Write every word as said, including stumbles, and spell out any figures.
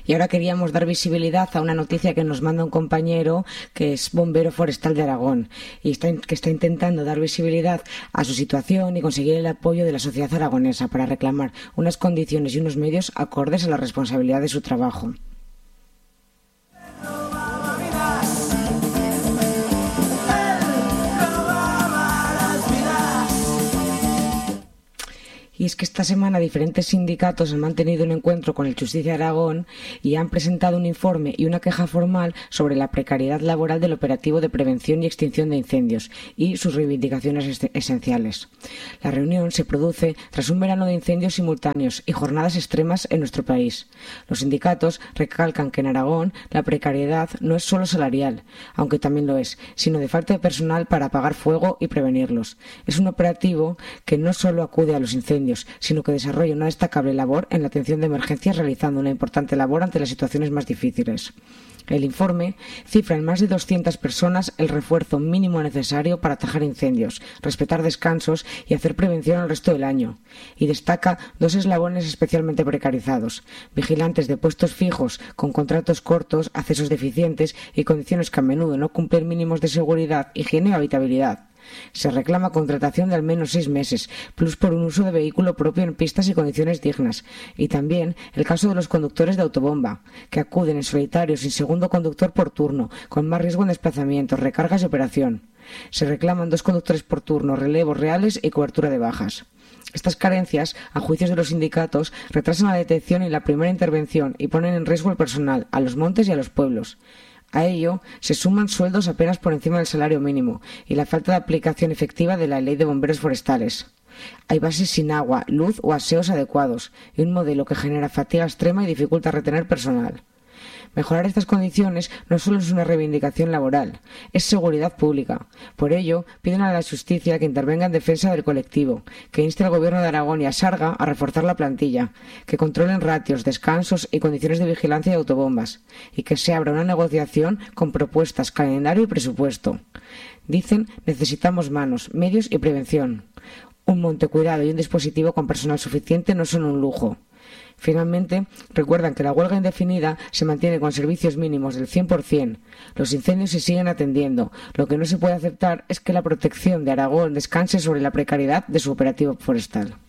Y ahora queríamos dar visibilidad a una noticia que nos manda un compañero que es bombero forestal de Aragón y está, que está intentando dar visibilidad a su situación y conseguir el apoyo de la sociedad aragonesa para reclamar unas condiciones y unos medios acordes a la responsabilidad de su trabajo. Y es que esta semana diferentes sindicatos han mantenido un encuentro con el Justicia de Aragón y han presentado un informe y una queja formal sobre la precariedad laboral del operativo de prevención y extinción de incendios y sus reivindicaciones esenciales. La reunión se produce tras un verano de incendios simultáneos y jornadas extremas en nuestro país. Los sindicatos recalcan que en Aragón la precariedad no es solo salarial, aunque también lo es, sino de falta de personal para apagar fuego y prevenirlos. Es un operativo que no solo acude a los incendios, sino que desarrolla una destacable labor en la atención de emergencias, realizando una importante labor ante las situaciones más difíciles. El informe cifra en más de doscientas personas el refuerzo mínimo necesario para atajar incendios, respetar descansos y hacer prevención el resto del año. Y destaca dos eslabones especialmente precarizados: vigilantes de puestos fijos con contratos cortos, accesos deficientes y condiciones que a menudo no cumplen mínimos de seguridad, higiene o habitabilidad. Se reclama contratación de al menos seis meses, plus por un uso de vehículo propio en pistas y condiciones dignas. Y también el caso de los conductores de autobomba, que acuden en solitario sin segundo conductor por turno, con más riesgo en desplazamientos, recargas y operación. Se reclaman dos conductores por turno, relevos reales y cobertura de bajas. Estas carencias, a juicios de los sindicatos, retrasan la detección y la primera intervención y ponen en riesgo al personal, a los montes y a los pueblos. A ello se suman sueldos apenas por encima del salario mínimo y la falta de aplicación efectiva de la Ley de Bomberos Forestales. Hay bases sin agua, luz o aseos adecuados y un modelo que genera fatiga extrema y dificulta retener personal. Mejorar estas condiciones no solo es una reivindicación laboral, es seguridad pública. Por ello, piden a la Justicia que intervenga en defensa del colectivo, que inste al Gobierno de Aragón y a Sarga a reforzar la plantilla, que controlen ratios, descansos y condiciones de vigilancia de autobombas, y que se abra una negociación con propuestas, calendario y presupuesto. Dicen: necesitamos manos, medios y prevención. Un montecuidado y un dispositivo con personal suficiente no son un lujo. Finalmente, recuerdan que la huelga indefinida se mantiene con servicios mínimos del cien por ciento. Los incendios se siguen atendiendo. Lo que no se puede aceptar es que la protección de Aragón descanse sobre la precariedad de su operativo forestal.